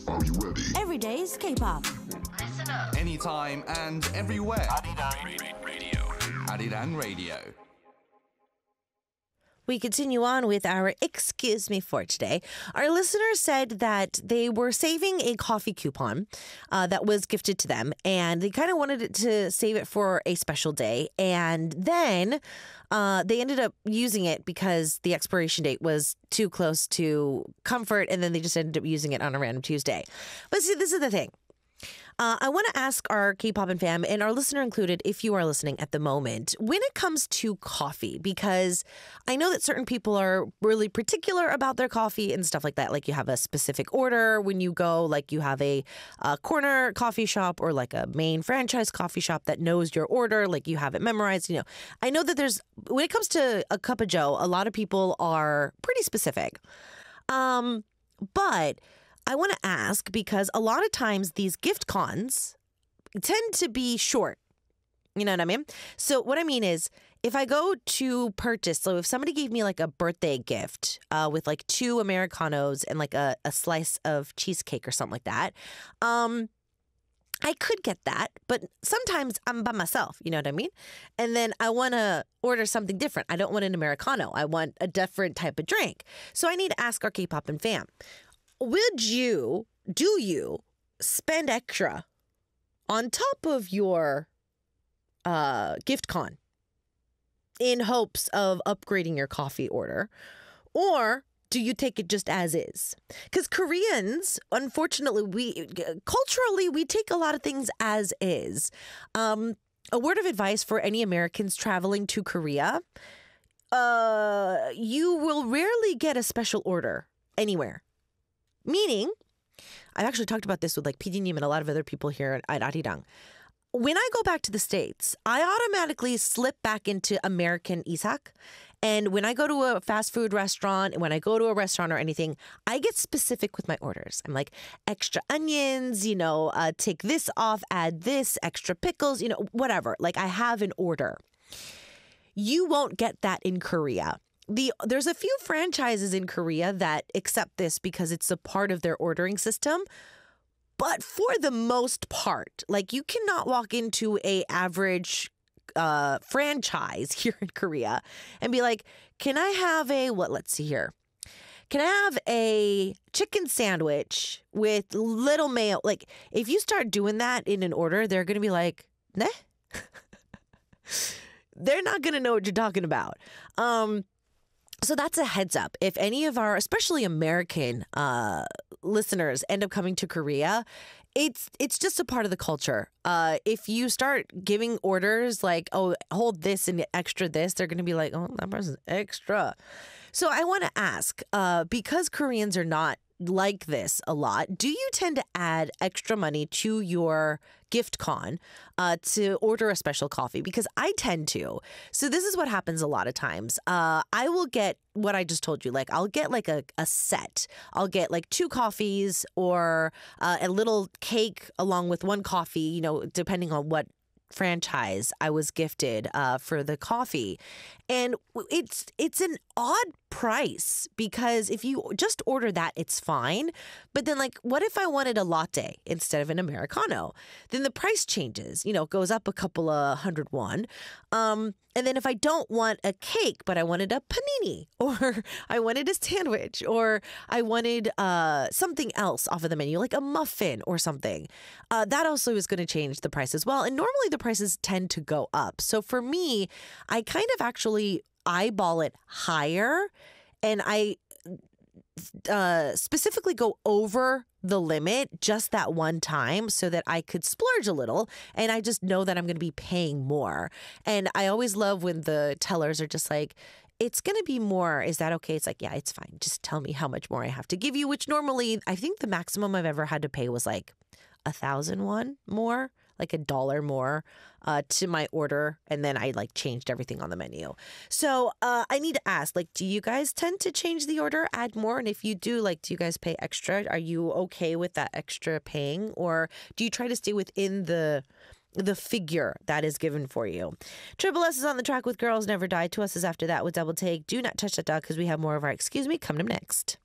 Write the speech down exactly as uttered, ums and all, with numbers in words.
Are you ready? Every day's K-pop. Listen up. Anytime and everywhere. Arirang Radio. Arirang Radio. We continue on with our Excuse Me for today. Our listener said that they were saving a coffee coupon uh, that was gifted to them, and they kind of wanted it to save it for a special day. And then uh, they ended up using it because the expiration date was too close to comfort, and then they just ended up using it on a random Tuesday. But see, this is the thing. Uh, I want to ask our K-pop and fam, and our listener included, if you are listening at the moment, when it comes to coffee, because I know that certain people are really particular about their coffee and stuff like that. Like you have a specific order when you go, like you have a, a corner coffee shop or like a main franchise coffee shop that knows your order, like you have it memorized. You know, I know that there's, when it comes to a cup of joe, a lot of people are pretty specific. Um, but I want to ask, because a lot of times these gift cons tend to be short. You know what I mean? So what I mean is, if I go to purchase, so if somebody gave me like a birthday gift uh, with like two Americanos and like a, a slice of cheesecake or something like that, um, I could get that. But sometimes I'm by myself, you know what I mean? And then I want to order something different. I don't want an Americano. I want a different type of drink. So I need to ask our K-pop and fam. Would you, do you spend extra on top of your uh, gift con in hopes of upgrading your coffee order? Or do you take it just as is? Because Koreans, unfortunately, we culturally, we take a lot of things as is. Um, a word of advice for any Americans traveling to Korea, uh, you will rarely get a special order anywhere. Meaning, I've actually talked about this with like P D Nim and a lot of other people here at Arirang. When I go back to the States, I automatically slip back into American Isak. And when I go to a fast food restaurant, and when I go to a restaurant or anything, I get specific with my orders. I'm like, extra onions, you know, uh, take this off, add this, extra pickles, you know, whatever. Like I have an order. You won't get that in Korea. The there's a few franchises in Korea that accept this because it's a part of their ordering system. But for the most part, like you cannot walk into a average uh, franchise here in Korea and be like, can I have a, what, let's see here. Can I have a chicken sandwich with little mayo? Like if you start doing that in an order, they're going to be like, nah. They're not going to know what you're talking about. Um, So that's a heads up. If any of our, especially American uh, listeners end up coming to Korea, it's it's just a part of the culture. Uh, if you start giving orders like, oh, hold this and extra this, they're going to be like, oh, that person's extra. So I want to ask, uh, because Koreans are not like this a lot, do you tend to add extra money to your gift con uh, to order a special coffee? Because I tend to. So this is what happens a lot of times. Uh, I will get what I just told you. Like I'll get like a, a set. I'll get like two coffees or uh, a little cake along with one coffee, you know, depending on what franchise I was gifted uh, for the coffee. And it's it's an odd price because if you just order that, it's fine. But then like, what if I wanted a latte instead of an Americano? Then the price changes, you know, it goes up a couple of hundred won. Um, and then if I don't want a cake, but I wanted a panini or I wanted a sandwich or I wanted uh, something else off of the menu, like a muffin or something, uh, that also is going to change the price as well. And normally the prices tend to go up. So for me, I kind of actually eyeball it higher and I uh, specifically go over the limit just that one time so that I could splurge a little and I just know that I'm going to be paying more. And I always love when the tellers are just like, it's going to be more. Is that okay? It's like, yeah, it's fine. Just tell me how much more I have to give you, which normally I think the maximum I've ever had to pay was like a thousand won more, like a dollar more uh, to my order. And then I like changed everything on the menu. So uh, I need to ask, like, do you guys tend to change the order, add more? And if you do, like, do you guys pay extra? Are you okay with that extra paying? Or do you try to stay within the the figure that is given for you? Triple S is on the track with Girls Never Die. To Us is after that with Double Take. Do not touch that dog because we have more of our Excuse Me coming up next.